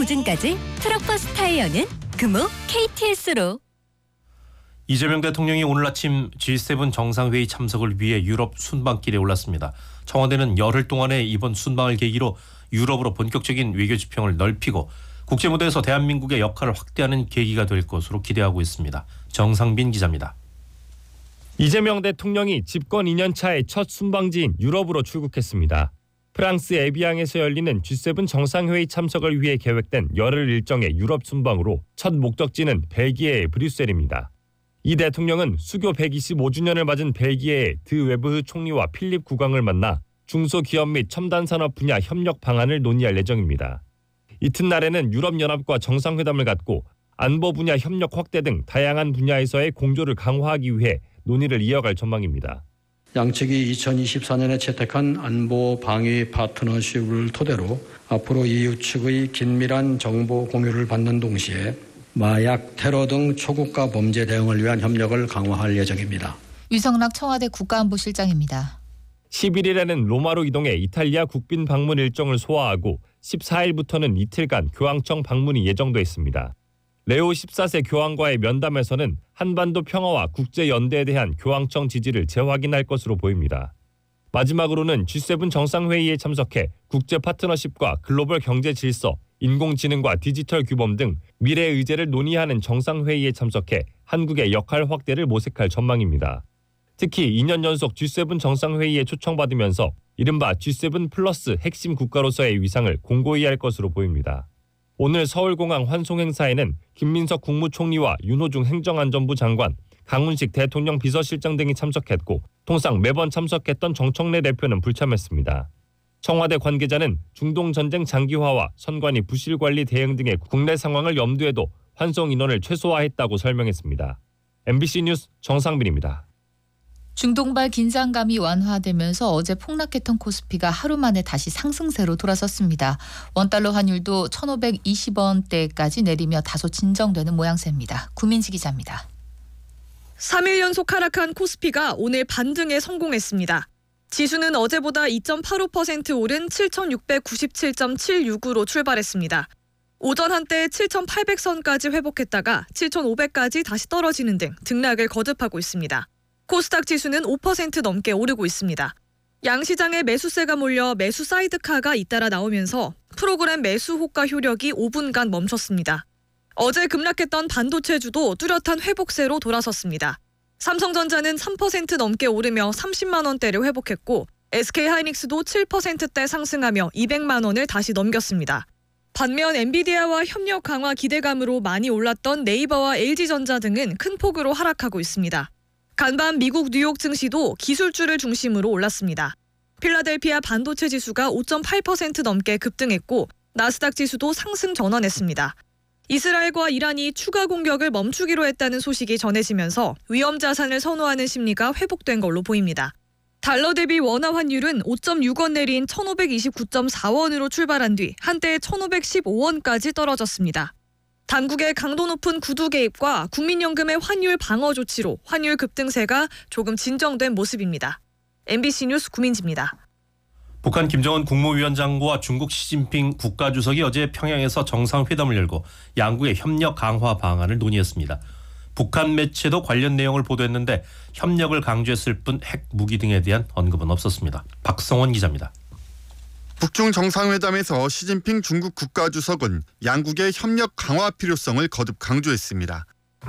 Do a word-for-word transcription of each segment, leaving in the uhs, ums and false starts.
시즌까지 트럭버스 타이어는 금호 케이티에스로. 이재명 대통령이 오늘 아침 지 세븐 정상회의 참석을 위해 유럽 순방길에 올랐습니다. 청와대는 열흘 동안의 이번 순방을 계기로 유럽으로 본격적인 외교 지평을 넓히고 국제 무대에서 대한민국의 역할을 확대하는 계기가 될 것으로 기대하고 있습니다. 정상빈 기자입니다. 이재명 대통령이 집권 이 년 차의 첫 순방지인 유럽으로 출국했습니다. 프랑스 에비앙에서 열리는 지 세븐 정상회의 참석을 위해 계획된 열흘 일정의 유럽 순방으로 첫 목적지는 벨기에의 브뤼셀입니다. 이 대통령은 수교 백이십오 주년을 맞은 벨기에의 드 웨브흐 총리와 필립 국왕을 만나 중소기업 및 첨단산업 분야 협력 방안을 논의할 예정입니다. 이튿날에는 유럽연합과 정상회담을 갖고 안보 분야 협력 확대 등 다양한 분야에서의 공조를 강화하기 위해 논의를 이어갈 전망입니다. 양측이 이천이십사 년에 채택한 안보 방위 파트너십을 토대로 앞으로 이유 측의 긴밀한 정보 공유를 받는 동시에 마약, 테러 등 초국가 범죄 대응을 위한 협력을 강화할 예정입니다. 유성락 청와대 국가안보실장입니다. 십일 일에는 로마로 이동해 이탈리아 국빈 방문 일정을 소화하고 십사 일부터는 이틀간 교황청 방문이 예정돼 있습니다. 레오 십사 세 교황과의 면담에서는 한반도 평화와 국제연대에 대한 교황청 지지를 재확인할 것으로 보입니다. 마지막으로는 지 세븐 정상회의에 참석해 국제 파트너십과 글로벌 경제 질서, 인공지능과 디지털 규범 등 미래 의제를 논의하는 정상회의에 참석해 한국의 역할 확대를 모색할 전망입니다. 특히 이 년 연속 지 세븐 정상회의에 초청받으면서 이른바 지 세븐 플러스 핵심 국가로서의 위상을 공고히 할 것으로 보입니다. 오늘 서울공항 환송 행사에는 김민석 국무총리와 윤호중 행정안전부 장관, 강훈식 대통령 비서실장 등이 참석했고 통상 매번 참석했던 정청래 대표는 불참했습니다. 청와대 관계자는 중동 전쟁 장기화와 선관위 부실 관리 대응 등의 국내 상황을 염두에 둬 환송 인원을 최소화했다고 설명했습니다. 엠비씨 뉴스 정상빈입니다. 중동발 긴장감이 완화되면서 어제 폭락했던 코스피가 하루 만에 다시 상승세로 돌아섰습니다. 원달러 환율도 천오백이십 원대까지 내리며 다소 진정되는 모양새입니다. 구민지 기자입니다. 삼 일 연속 하락한 코스피가 오늘 반등에 성공했습니다. 지수는 어제보다 이 점 팔오 퍼센트 오른 칠천육백구십칠 점 칠육으로 출발했습니다. 오전 한때 칠천팔백 선까지 회복했다가 칠천오백까지 다시 떨어지는 등 등락을 거듭하고 있습니다. 코스닥 지수는 오 퍼센트 넘게 오르고 있습니다. 양시장에 매수세가 몰려 매수 사이드카가 잇따라 나오면서 프로그램 매수 호가 효력이 오 분간 멈췄습니다. 어제 급락했던 반도체주도 뚜렷한 회복세로 돌아섰습니다. 삼성전자는 삼 퍼센트 넘게 오르며 삼십만 원대를 회복했고 에스케이하이닉스도 칠 퍼센트대 상승하며 이백만 원을 다시 넘겼습니다. 반면 엔비디아와 협력 강화 기대감으로 많이 올랐던 네이버와 엘지전자 등은 큰 폭으로 하락하고 있습니다. 간밤 미국 뉴욕 증시도 기술주를 중심으로 올랐습니다. 필라델피아 반도체 지수가 오 점 팔 퍼센트 넘게 급등했고 나스닥 지수도 상승 전환했습니다. 이스라엘과 이란이 추가 공격을 멈추기로 했다는 소식이 전해지면서 위험 자산을 선호하는 심리가 회복된 걸로 보입니다. 달러 대비 원화 환율은 오 점 육 원 내린 천오백이십구 점 사 원으로 출발한 뒤 한때 천오백십오 원까지 떨어졌습니다. 당국의 강도 높은 구두 개입과 국민연금의 환율 방어 조치로 환율 급등세가 조금 진정된 모습입니다. 엠비씨 뉴스 구민지입니다. 북한 김정은 국무위원장과 중국 시진핑 국가주석이 어제 평양에서 정상회담을 열고 양국의 협력 강화 방안을 논의했습니다. 북한 매체도 관련 내용을 보도했는데 협력을 강조했을 뿐 핵 무기 등에 대한 언급은 없었습니다. 박성원 기자입니다. 북중 정상회담에서 시진핑 중국 국가주석은 양국의 협력 강화 필요성을 거듭 강조했습니다.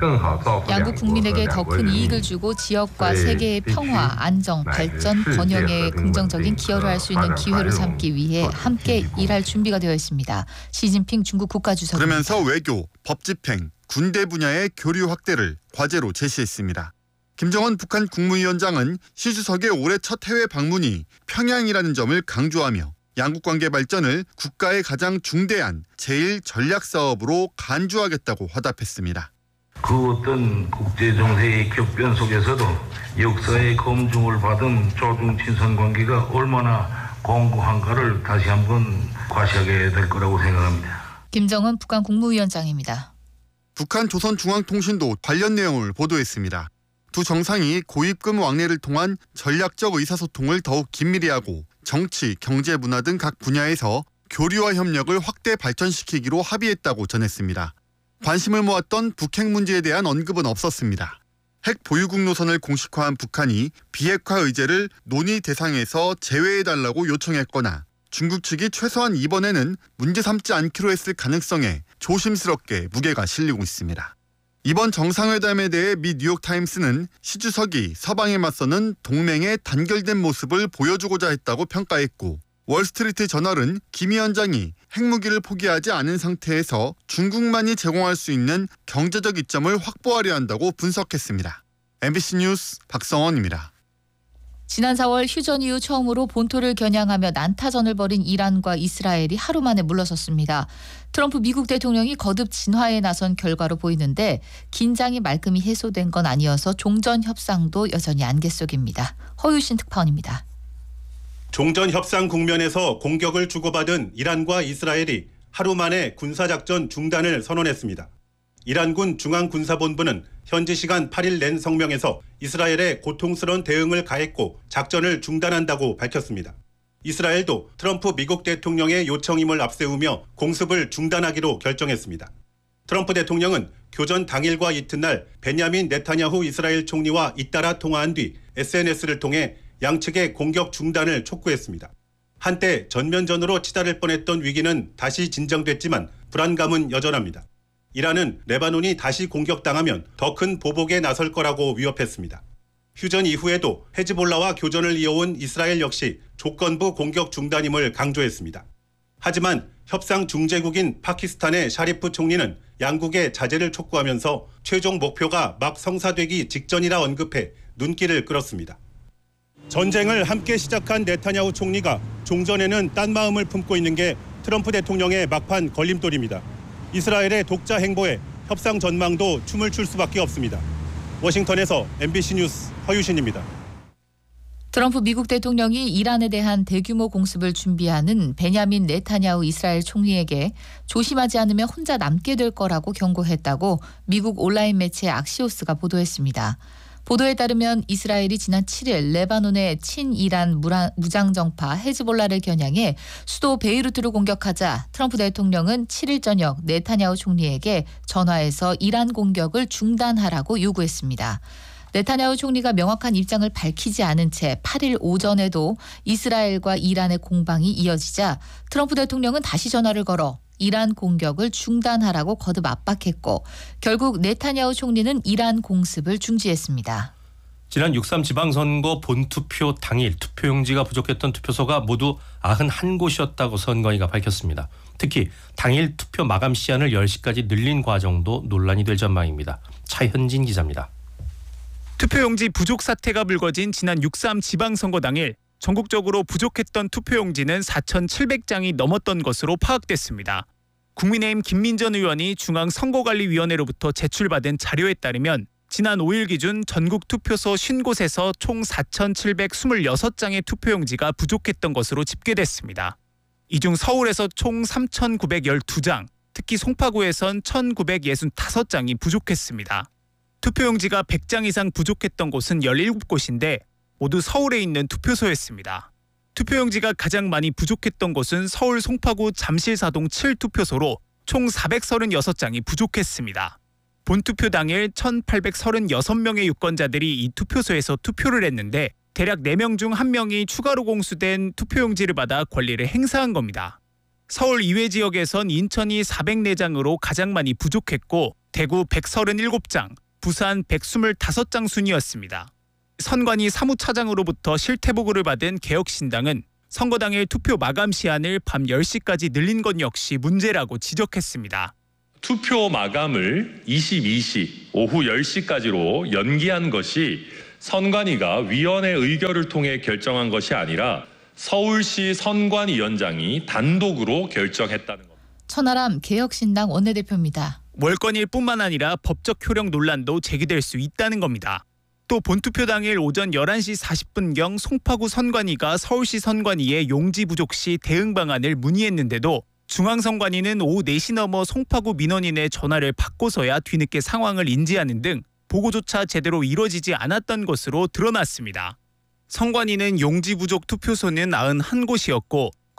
양국 국민에게 더 큰 이익을 주고 지역과 세계의 평화, 안정, 발전, 번영에 긍정적인 기여를 할 수 있는 기회로 삼기 위해 함께 일할 준비가 되어 있습니다. 시진핑 중국 국가주석. 그러면서 외교, 법집행, 군대 분야의 교류 확대를 과제로 제시했습니다. 김정은 북한 국무위원장은 시 주석의 올해 첫 해외 방문이 평양이라는 점을 강조하며 양국 관계 발전을 국가의 가장 중대한 제일 전략 사업으로 간주하겠다고 화답했습니다. 그 어떤 국제 정세의 격변 속에서도 역사의 검증을 받은 조중 친선 관계가 얼마나 공고한가를 다시 한번 과시하게 될 거라고 생각합니다. 김정은 북한 국무위원장입니다. 북한 조선중앙통신도 관련 내용을 보도했습니다. 두 정상이 고입금 왕래를 통한 전략적 의사소통을 더욱 긴밀히 하고 정치, 경제, 문화 등 각 분야에서 교류와 협력을 확대 발전시키기로 합의했다고 전했습니다. 관심을 모았던 북핵 문제에 대한 언급은 없었습니다. 핵 보유국 노선을 공식화한 북한이 비핵화 의제를 논의 대상에서 제외해달라고 요청했거나 중국 측이 최소한 이번에는 문제 삼지 않기로 했을 가능성에 조심스럽게 무게가 실리고 있습니다. 이번 정상회담에 대해 미 뉴욕타임스는 시 주석이 서방에 맞서는 동맹의 단결된 모습을 보여주고자 했다고 평가했고, 월스트리트 저널은 김 위원장이 핵무기를 포기하지 않은 상태에서 중국만이 제공할 수 있는 경제적 이점을 확보하려 한다고 분석했습니다. 엠비씨 뉴스 박성원입니다. 지난 사월 휴전 이후 처음으로 본토를 겨냥하며 난타전을 벌인 이란과 이스라엘이 하루 만에 물러섰습니다. 트럼프 미국 대통령이 거듭 진화에 나선 결과로 보이는데 긴장이 말끔히 해소된 건 아니어서 종전 협상도 여전히 안개 속입니다. 허유신 특파원입니다. 종전 협상 국면에서 공격을 주고받은 이란과 이스라엘이 하루 만에 군사작전 중단을 선언했습니다. 이란군 중앙군사본부는 현지 시간 팔 일 낸 성명에서 이스라엘의 고통스러운 대응을 가했고 작전을 중단한다고 밝혔습니다. 이스라엘도 트럼프 미국 대통령의 요청임을 앞세우며 공습을 중단하기로 결정했습니다. 트럼프 대통령은 교전 당일과 이튿날 베냐민 네타냐후 이스라엘 총리와 잇따라 통화한 뒤 에스엔에스를 통해 양측의 공격 중단을 촉구했습니다. 한때 전면전으로 치달을 뻔했던 위기는 다시 진정됐지만 불안감은 여전합니다. 이란은 레바논이 다시 공격당하면 더 큰 보복에 나설 거라고 위협했습니다. 휴전 이후에도 헤즈볼라와 교전을 이어온 이스라엘 역시 조건부 공격 중단임을 강조했습니다. 하지만 협상 중재국인 파키스탄의 샤리프 총리는 양국의 자제를 촉구하면서 최종 목표가 막 성사되기 직전이라 언급해 눈길을 끌었습니다. 전쟁을 함께 시작한 네타냐후 총리가 종전에는 딴 마음을 품고 있는 게 트럼프 대통령의 막판 걸림돌입니다. 이스라엘의 독자 행보에 협상 전망도 춤을 출 수밖에 없습니다. 워싱턴에서 엠비씨 뉴스 허유신입니다. 트럼프 미국 대통령이 이란에 대한 대규모 공습을 준비하는 베냐민 네타냐후 이스라엘 총리에게 조심하지 않으면 혼자 남게 될 거라고 경고했다고 미국 온라인 매체 악시오스가 보도했습니다. 보도에 따르면 이스라엘이 지난 칠 일 레바논의 친이란 무장정파 헤즈볼라를 겨냥해 수도 베이루트를 공격하자 트럼프 대통령은 칠 일 저녁 네타냐후 총리에게 전화해서 이란 공격을 중단하라고 요구했습니다. 네타냐후 총리가 명확한 입장을 밝히지 않은 채 팔 일 오전에도 이스라엘과 이란의 공방이 이어지자 트럼프 대통령은 다시 전화를 걸어 이란 공격을 중단하라고 거듭 압박했고 결국 네타냐후 총리는 이란 공습을 중지했습니다. 지난 육 삼 지방선거 본투표 당일 투표용지가 부족했던 투표소가 모두 구십일 곳이었다고 선관위가 밝혔습니다. 특히 당일 투표 마감 시한을 열 시까지 늘린 과정도 논란이 될 전망입니다. 차현진 기자입니다. 투표용지 부족 사태가 불거진 지난 육 삼 지방선거 당일 전국적으로 부족했던 투표용지는 사천칠백 장이 넘었던 것으로 파악됐습니다. 국민의힘 김민전 의원이 중앙선거관리위원회로부터 제출받은 자료에 따르면 지난 오 일 기준 전국 투표소 오십 곳에서 총 사천칠백이십육 장의 투표용지가 부족했던 것으로 집계됐습니다. 이 중 서울에서 총 삼천구백십이 장, 특히 송파구에선 천구백육십오 장이 부족했습니다. 투표용지가 백 장 이상 부족했던 곳은 열일곱 곳인데 모두 서울에 있는 투표소였습니다. 투표용지가 가장 많이 부족했던 곳은 서울 송파구 잠실사동 칠 투표소로 총 사백삼십육 장이 부족했습니다. 본투표 당일 천팔백삼십육 명의 유권자들이 이 투표소에서 투표를 했는데 대략 네 명 중 한 명이 추가로 공수된 투표용지를 받아 권리를 행사한 겁니다. 서울 이외 지역에선 인천이 사백사 장으로 가장 많이 부족했고 대구 백삼십칠 장, 부산 백이십오 장 순이었습니다. 선관위 사무차장으로부터 실태보고를 받은 개혁신당은 선거 당일 투표 마감 시한을 밤 열 시까지 늘린 것 역시 문제라고 지적했습니다. 투표 마감을 이십이 시 오후 열 시까지로 연기한 것이 선관위가 위원회 의결을 통해 결정한 것이 아니라 서울시 선관위원장이 단독으로 결정했다는 겁니다. 천하람 개혁신당 원내대표입니다. 월권일뿐만 아니라 법적 효력 논란도 제기될 수 있다는 겁니다. 또 본투표 당일 오전 열한 시 사십 분경 송파구 선관위가 서울시 선관위에 용지 부족 시 대응 방안을 문의했는데도 중앙선관위는 오후 네 시 넘어 송파구 민원인의 전화를 받고서야 뒤늦게 상황을 인지하는 등 보고조차 제대로 이뤄지지 않았던 것으로 드러났습니다. 선관위는 용지 부족 투표소는 구십일 곳이었고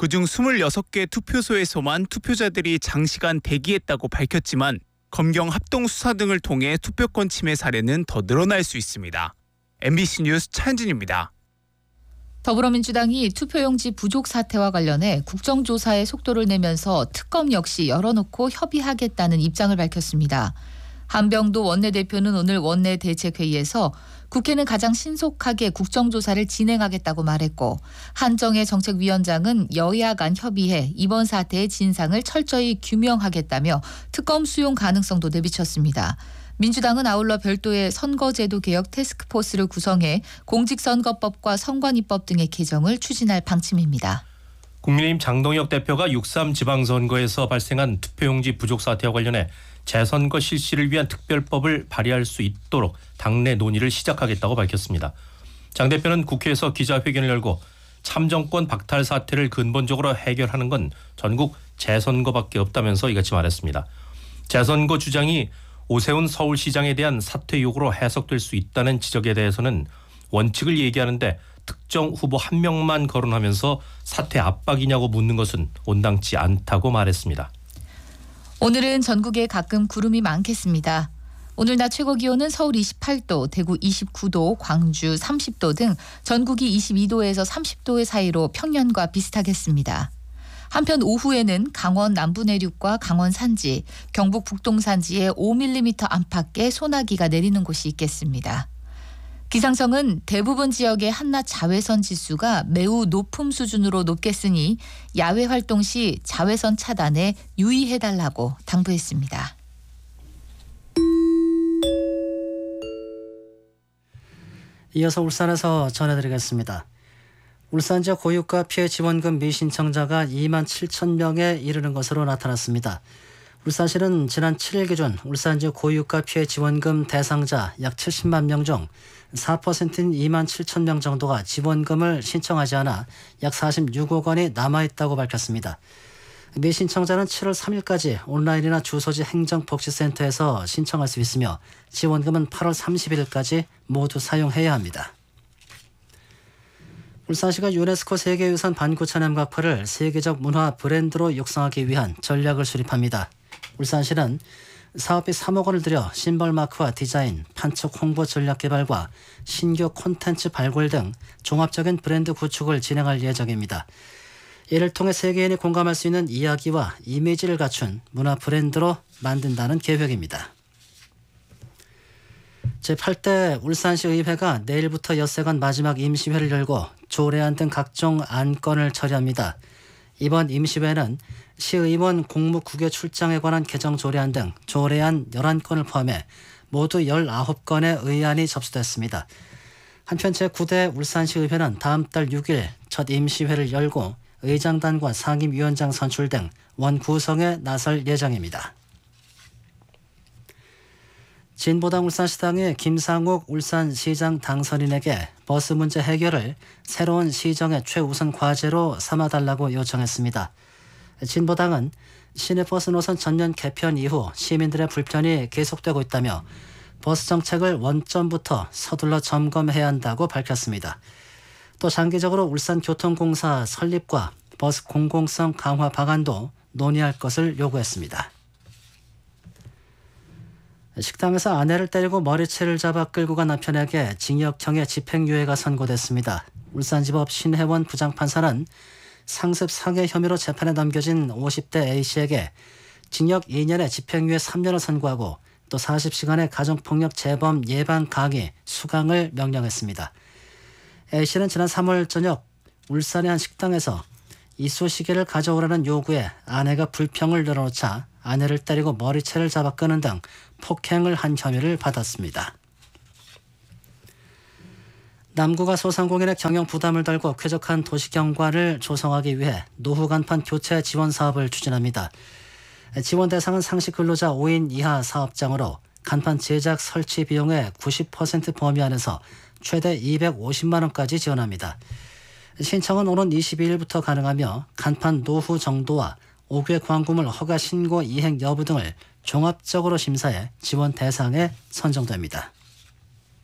그중 이십육 개 투표소에서만 투표자들이 장시간 대기했다고 밝혔지만 검경 합동수사 등을 통해 투표권 침해 사례는 더 늘어날 수 있습니다. 엠비씨 뉴스 차현진입니다. 더불어민주당이 투표용지 부족 사태와 관련해 국정조사에 속도를 내면서 특검 역시 열어놓고 협의하겠다는 입장을 밝혔습니다. 한병도 원내대표는 오늘 원내대책회의에서 국회는 가장 신속하게 국정조사를 진행하겠다고 말했고, 한정혜 정책위원장은 여야 간 협의해 이번 사태의 진상을 철저히 규명하겠다며 특검 수용 가능성도 내비쳤습니다. 민주당은 아울러 별도의 선거제도 개혁 태스크포스를 구성해 공직선거법과 선관위법 등의 개정을 추진할 방침입니다. 국민의힘 장동혁 대표가 육삼 지방선거에서 발생한 투표용지 부족 사태와 관련해 재선거 실시를 위한 특별법을 발의할 수 있도록 당내 논의를 시작하겠다고 밝혔습니다. 장 대표는 국회에서 기자회견을 열고 참정권 박탈 사태를 근본적으로 해결하는 건 전국 재선거밖에 없다면서 이같이 말했습니다. 재선거 주장이 오세훈 서울시장에 대한 사퇴 요구로 해석될 수 있다는 지적에 대해서는 원칙을 얘기하는데 특정 후보 한 명만 거론하면서 사퇴 압박이냐고 묻는 것은 온당치 않다고 말했습니다. 오늘은 전국에 가끔 구름이 많겠습니다. 오늘 낮 최고 기온은 서울 이십팔 도, 대구 이십구 도, 광주 삼십 도 등 전국이 이십이 도에서 삼십 도의 사이로 평년과 비슷하겠습니다. 한편 오후에는 강원 남부 내륙과 강원 산지, 경북 북동 산지에 오 밀리미터 안팎의 소나기가 내리는 곳이 있겠습니다. 기상청은 대부분 지역의 한낮 자외선 지수가 매우 높음 수준으로 높겠으니 야외 활동 시 자외선 차단에 유의해달라고 당부했습니다. 이어서 울산에서 전해드리겠습니다. 울산 지역 고유가 피해 지원금 미신청자가 이만 칠천 명에 이르는 것으로 나타났습니다. 울산시는 지난 칠 일 기준 울산 지역 고유가 피해 지원금 대상자 약 칠십만 명 중 사 퍼센트인 이만 칠천 명 정도가 지원금을 신청하지 않아 약 사십육억 원이 남아있다고 밝혔습니다. 미신청자는 칠월 삼일까지 온라인이나 주소지 행정복지센터에서 신청할 수 있으며 지원금은 팔월 삼십일까지 모두 사용해야 합니다. 울산시가 유네스코 세계유산 반구천엠각화를 세계적 문화 브랜드로 육성하기 위한 전략을 수립합니다. 울산시는 사업비 삼억 원을 들여 심벌 마크와 디자인, 판촉 홍보 전략 개발과 신규 콘텐츠 발굴 등 종합적인 브랜드 구축을 진행할 예정입니다. 이를 통해 세계인이 공감할 수 있는 이야기와 이미지를 갖춘 문화 브랜드로 만든다는 계획입니다. 제팔 대 울산시 의회가 내일부터 엿새간 마지막 임시회를 열고 조례안 등 각종 안건을 처리합니다. 이번 임시회는 시의원 공무 국외 출장에 관한 개정 조례안 등 조례안 열한 건을 포함해 모두 열아홉 건의 의안이 접수됐습니다. 한편 제구 대 울산시 의회는 다음 달 육 일 첫 임시회를 열고 의장단과 상임위원장 선출 등 원구성에 나설 예정입니다. 진보당 울산시당이 김상욱 울산시장 당선인에게 버스 문제 해결을 새로운 시정의 최우선 과제로 삼아달라고 요청했습니다. 진보당은 시내버스 노선 전면 개편 이후 시민들의 불편이 계속되고 있다며 버스 정책을 원점부터 서둘러 점검해야 한다고 밝혔습니다. 또 장기적으로 울산교통공사 설립과 버스 공공성 강화 방안도 논의할 것을 요구했습니다. 식당에서 아내를 때리고 머리채를 잡아 끌고 간 남편에게 징역형의 집행유예가 선고됐습니다. 울산지법 신혜원 부장판사는 상습 상해 혐의로 재판에 넘겨진 오십 대 A씨에게 징역 이 년에 집행유예 삼 년을 선고하고 또 사십 시간의 가정폭력 재범 예방 강의 수강을 명령했습니다. A씨는 지난 삼월 저녁 울산의 한 식당에서 이쑤시개를 가져오라는 요구에 아내가 불평을 늘어놓자 아내를 때리고 머리채를 잡아 끄는 등 폭행을 한 혐의를 받았습니다. 남구가 소상공인의 경영 부담을 덜고 쾌적한 도시경관을 조성하기 위해 노후 간판 교체 지원 사업을 추진합니다. 지원 대상은 상시 근로자 오 인 이하 사업장으로 간판 제작 설치 비용의 구십 퍼센트 범위 안에서 최대 이백오십만 원까지 지원합니다. 신청은 오는 이십이 일부터 가능하며 간판 노후 정도와 오 개 광고물 허가 신고 이행 여부 등을 종합적으로 심사해 지원 대상에 선정됩니다.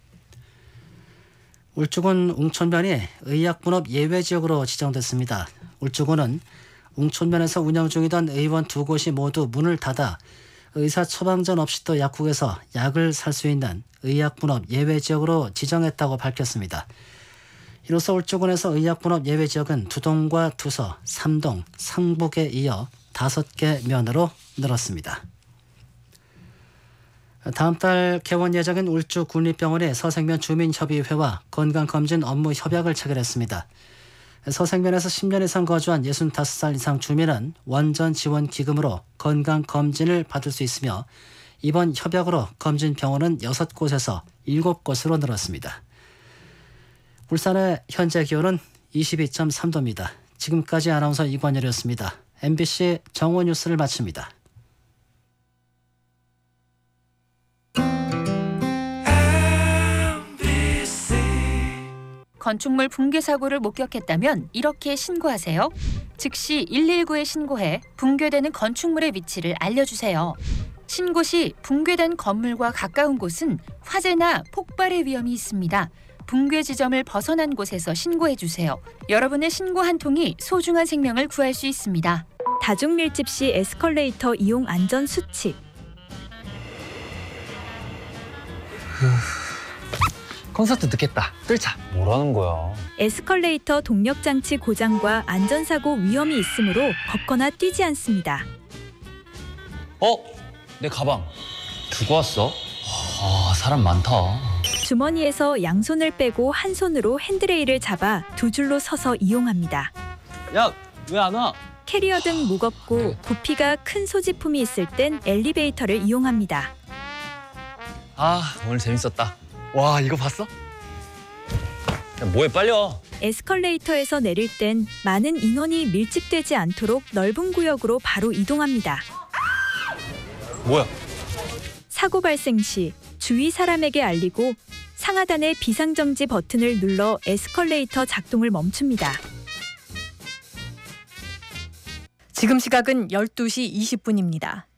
울주군 웅천면이 의약분업 예외지역으로 지정됐습니다. 울주군은 웅촌면에서 운영 중이던 의원 두 곳이 모두 문을 닫아 의사 처방전 없이도 약국에서 약을 살 수 있는 의약분업 예외지역으로 지정했다고 밝혔습니다. 이로써 울주군에서 의약분업 예외지역은 두동과 두서, 삼동, 상북에 이어 다섯 개 면으로 늘었습니다. 다음 달 개원 예정인 울주군립병원의 서생면 주민협의회와 건강검진 업무 협약을 체결했습니다. 서생면에서 십 년 이상 거주한 예순다섯 살 이상 주민은 원전 지원 기금으로 건강검진을 받을 수 있으며 이번 협약으로 검진 병원은 여섯 곳에서 일곱 곳으로 늘었습니다. 울산의 현재 기온은 이십이 점 삼 도입니다. 지금까지 아나운서 이관열이었습니다. 엠비씨 정오 뉴스를 마칩니다. 건축물 붕괴 사고를 목격했다면 이렇게 신고하세요. 즉시 일일구에 신고해 붕괴되는 건축물의 위치를 알려주세요. 신고 시 붕괴된 건물과 가까운 곳은 화재나 폭발의 위험이 있습니다. 붕괴 지점을 벗어난 곳에서 신고해주세요. 여러분의 신고 한 통이 소중한 생명을 구할 수 있습니다. 다중밀집 시 에스컬레이터 이용 안전 수칙. 콘서트 늦겠다. 뜰차. 뭐라는 거야? 에스컬레이터 동력장치 고장과 안전사고 위험이 있으므로 걷거나 뛰지 않습니다. 어? 내 가방. 두고 왔어? 아, 사람 많다. 주머니에서 양손을 빼고 한 손으로 핸드레일을 잡아 두 줄로 서서 이용합니다. 야, 왜 안 와? 캐리어 등 무겁고 부피가 큰 소지품이 있을 땐 엘리베이터를 이용합니다. 아, 오늘 재밌었다. 와, 이거 봤어? 야, 뭐해, 빨리 와. 에스컬레이터에서 내릴 땐 많은 인원이 밀집되지 않도록 넓은 구역으로 바로 이동합니다. 뭐야? 사고 발생 시 주위 사람에게 알리고 상하단의 비상정지 버튼을 눌러 에스컬레이터 작동을 멈춥니다. 지금 시각은 열두 시 이십 분입니다.